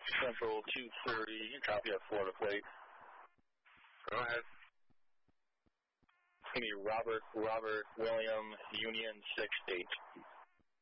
Central 230, copy at Florida plate. Go ahead. Give me Robert William Union 6-8.